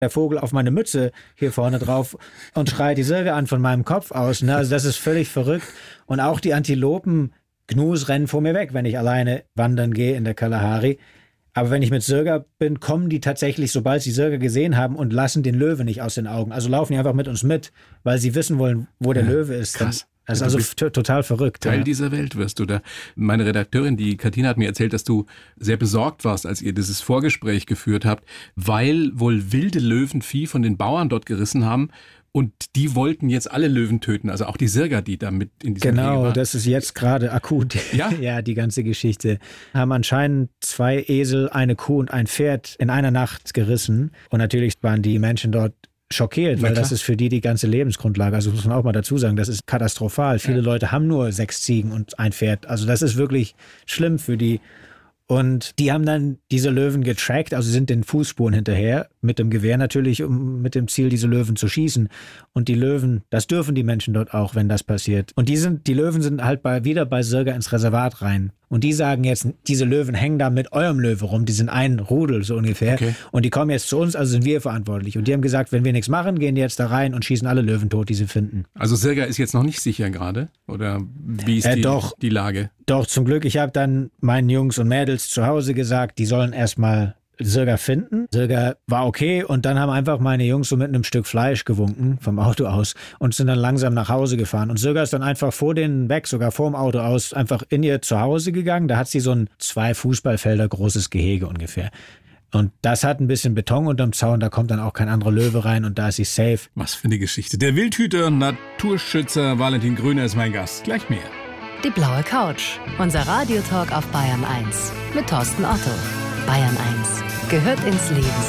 der Vogel auf meine Mütze hier vorne drauf und schreit die Sirge an von meinem Kopf aus. Ne? Also das ist völlig verrückt. Und auch die Antilopen, Gnus rennen vor mir weg, wenn ich alleine wandern gehe in der Kalahari. Aber wenn ich mit Sirga bin, kommen die tatsächlich, sobald sie Sirga gesehen haben, und lassen den Löwe nicht aus den Augen. Also laufen die einfach mit uns mit, weil sie wissen wollen, wo der Löwe ist. Krass. Das ist also total verrückt. Teil dieser Welt wirst du da. Meine Redakteurin, die Katina, hat mir erzählt, dass du sehr besorgt warst, als ihr dieses Vorgespräch geführt habt, weil wohl wilde Löwen Vieh von den Bauern dort gerissen haben. Und die wollten jetzt alle Löwen töten, also auch die Sirga, die da mit in diesem Krieg Genau, war. das ist jetzt gerade akut. Ja? Ja, die ganze Geschichte. Haben anscheinend 2 Esel, eine Kuh und ein Pferd in einer Nacht gerissen. Und natürlich waren die Menschen dort schockiert, weil das ist für die ganze Lebensgrundlage. Also muss man auch mal dazu sagen, das ist katastrophal. Viele Leute haben nur 6 Ziegen und ein Pferd. Also das ist wirklich schlimm für die. Und die haben dann diese Löwen getrackt, also sind den Fußspuren hinterher, mit dem Gewehr natürlich, um mit dem Ziel, diese Löwen zu schießen. Und die Löwen, das dürfen die Menschen dort auch, wenn das passiert. Und die Löwen sind halt wieder bei Sirga ins Reservat rein. Und die sagen jetzt, diese Löwen hängen da mit eurem Löwe rum, die sind ein Rudel so ungefähr. Okay. Und die kommen jetzt zu uns, also sind wir verantwortlich. Und die haben gesagt, wenn wir nichts machen, gehen die jetzt da rein und schießen alle Löwen tot, die sie finden. Also Sirga ist jetzt noch nicht sicher gerade? Oder wie ist die Lage? Doch, zum Glück. Ich habe dann meinen Jungs und Mädels zu Hause gesagt, die sollen erstmal Sirga finden. Sirga war okay und dann haben einfach meine Jungs so mit einem Stück Fleisch gewunken vom Auto aus und sind dann langsam nach Hause gefahren. Und Sirga ist dann einfach vor denen weg, sogar vor dem Auto aus, einfach in ihr Zuhause gegangen. Da hat sie so ein 2 Fußballfelder großes Gehege ungefähr. Und das hat ein bisschen Beton unterm Zaun, da kommt dann auch kein anderer Löwe rein und da ist sie safe. Was für eine Geschichte. Der Wildhüter, Naturschützer Valentin Grüner ist mein Gast. Gleich mehr. Die blaue Couch. Unser Radiotalk auf Bayern 1 mit Thorsten Otto. Bayern 1 gehört ins Leben.